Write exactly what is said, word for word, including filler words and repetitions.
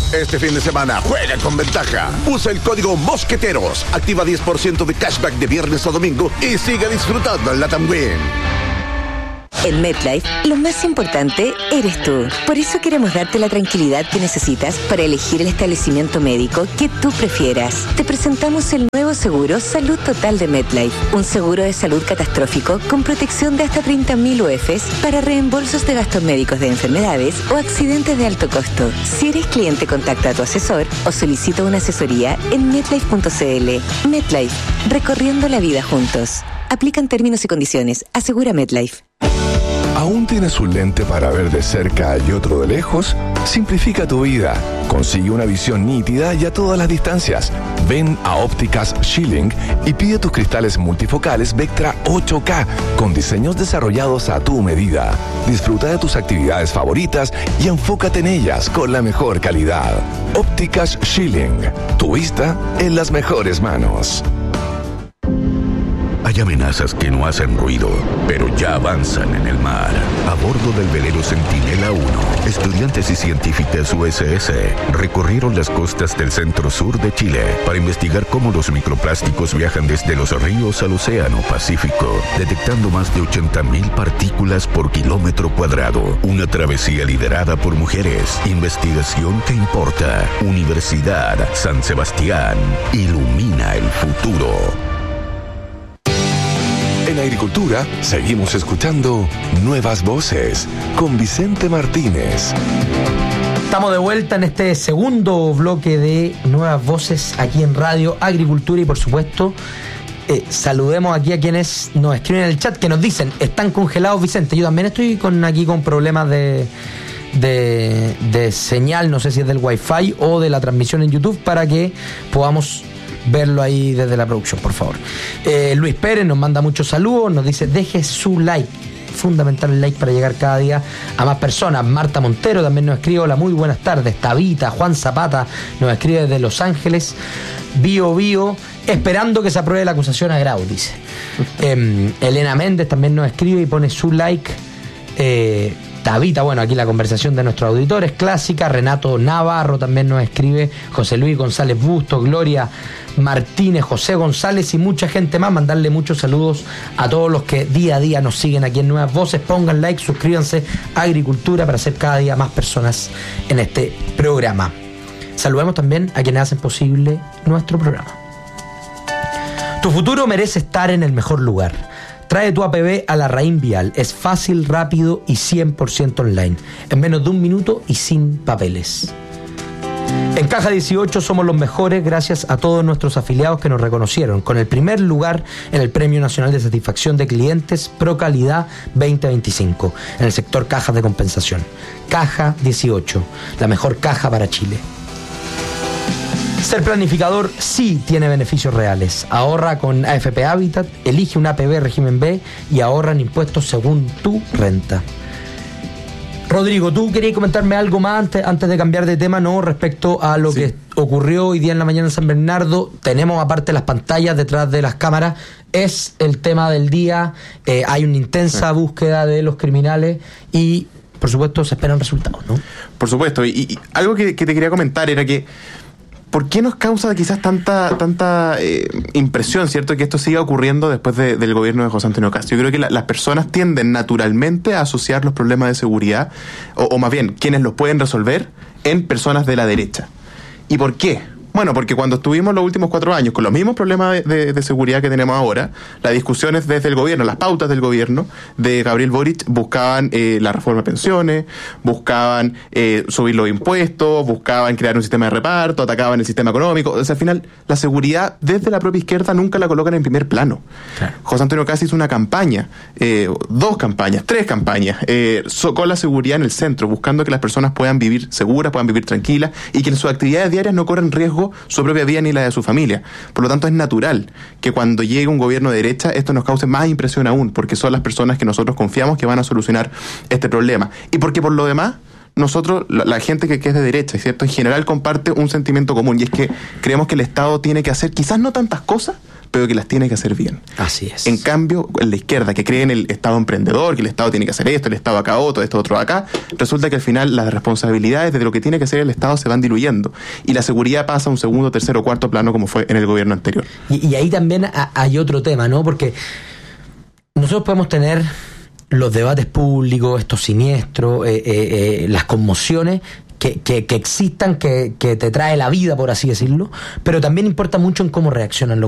Este fin de semana juega con ventaja. Usa el código Mosqueteros. Activa diez por ciento de cashback de viernes a domingo y sigue disfrutando en LATAM Win. En MetLife, lo más importante eres tú. Por eso queremos darte la tranquilidad que necesitas para elegir el establecimiento médico que tú prefieras. Te presentamos el nuevo seguro Salud Total de MetLife. Un seguro de salud catastrófico con protección de hasta treinta mil U E Fs para reembolsos de gastos médicos de enfermedades o accidentes de alto costo. Si eres cliente, contacta a tu asesor o solicita una asesoría en metlife punto cl. MetLife, recorriendo la vida juntos. Aplican términos y condiciones. Asegura MetLife. ¿Aún tienes un lente para ver de cerca y otro de lejos? Simplifica tu vida. Consigue una visión nítida y a todas las distancias. Ven a Ópticas Schilling y pide tus cristales multifocales Vectra ocho K con diseños desarrollados a tu medida. Disfruta de tus actividades favoritas y enfócate en ellas con la mejor calidad. Ópticas Schilling. Tu vista en las mejores manos. Hay amenazas que no hacen ruido, pero ya avanzan en el mar. A bordo del velero Centinela uno, estudiantes y científicas U S S recorrieron las costas del centro-sur de Chile para investigar cómo los microplásticos viajan desde los ríos al océano Pacífico, detectando más de ochenta mil partículas por kilómetro cuadrado. Una travesía liderada por mujeres. Investigación que importa. Universidad San Sebastián. Ilumina el futuro. En Agricultura, seguimos escuchando Nuevas Voces con Vicente Martínez. Estamos de vuelta en este segundo bloque de Nuevas Voces aquí en Radio Agricultura y por supuesto eh, saludemos aquí a quienes nos escriben en el chat que nos dicen, están congelados, Vicente. Yo también estoy con aquí con problemas de, de, de señal, no sé si es del Wi-Fi o de la transmisión en YouTube, para que podamos verlo ahí desde la producción, por favor. eh, Luis Pérez nos manda muchos saludos, nos dice deje su like, fundamental el like para llegar cada día a más personas. Marta Montero también nos escribe, hola, muy buenas tardes. Tabita, Juan Zapata nos escribe desde Los Ángeles. Bio Bio, esperando que se apruebe la acusación a Grau, dice. eh, Elena Méndez también nos escribe y pone su like. eh, Tabita, bueno, aquí la conversación de nuestros auditores clásica. Renato Navarro también nos escribe, José Luis González Busto, Gloria Martínez, José González y mucha gente más. Mandarle muchos saludos a todos los que día a día nos siguen aquí en Nuevas Voces. Pongan like, suscríbanse a Agricultura para ser cada día más personas en este programa. Saludemos también a quienes hacen posible nuestro programa. Tu futuro merece estar en el mejor lugar. Trae tu A P B a la Raín Vial. Es fácil, rápido y cien por ciento online. En menos de un minuto y sin papeles. En Caja dieciocho somos los mejores gracias a todos nuestros afiliados que nos reconocieron con el primer lugar en el Premio Nacional de Satisfacción de Clientes Pro Calidad veinte veinticinco en el sector cajas de compensación. Caja dieciocho, la mejor caja para Chile. Ser planificador sí tiene beneficios reales. Ahorra con A F P Habitat, elige un A P B régimen B y ahorra en impuestos según tu renta. Rodrigo, ¿tú querías comentarme algo más antes, antes de cambiar de tema, no? Respecto a lo sí. que ocurrió hoy día en la mañana en San Bernardo. Tenemos aparte las pantallas detrás de las cámaras. Es el tema del día. Eh, hay una intensa sí. búsqueda de los criminales y, por supuesto, se esperan resultados, ¿no? Por supuesto. Y, y algo que, que te quería comentar era que ¿por qué nos causa quizás tanta tanta eh, impresión, cierto, que esto siga ocurriendo después de, del gobierno de José Antonio Cast? Yo creo que la, las personas tienden naturalmente a asociar los problemas de seguridad, o, o más bien, quienes los pueden resolver, en personas de la derecha. ¿Y por qué? Bueno, porque cuando estuvimos los últimos cuatro años con los mismos problemas de, de, de seguridad que tenemos ahora, las discusiones desde el gobierno, las pautas del gobierno de Gabriel Boric buscaban eh, la reforma de pensiones, buscaban eh, subir los impuestos, buscaban crear un sistema de reparto, atacaban el sistema económico. O sea, al final, la seguridad desde la propia izquierda nunca la colocan en primer plano. Claro. José Antonio Cast hizo una campaña, eh, dos campañas, tres campañas, eh, so, con la seguridad en el centro, buscando que las personas puedan vivir seguras, puedan vivir tranquilas y que en sus actividades diarias no corran riesgo su propia vida ni la de su familia. Por lo tanto, es natural que cuando llegue un gobierno de derecha esto nos cause más impresión aún, porque son las personas que nosotros confiamos que van a solucionar este problema. Y porque por lo demás, nosotros, la, la gente que, que es de derecha, ¿cierto?, en general comparte un sentimiento común, y es que creemos que el Estado tiene que hacer quizás no tantas cosas, pero que las tiene que hacer bien. Así es. En cambio, en la izquierda, que cree en el Estado emprendedor, que el Estado tiene que hacer esto, el Estado acá otro, esto otro acá, resulta que al final las responsabilidades de lo que tiene que hacer el Estado se van diluyendo y la seguridad pasa a un segundo, tercero o cuarto plano como fue en el gobierno anterior. Y, y ahí también a, hay otro tema, ¿no? Porque nosotros podemos tener los debates públicos, estos siniestros, eh, eh, eh, las conmociones que, que, que existan, que, que te trae la vida, por así decirlo, pero también importa mucho en cómo reaccionan los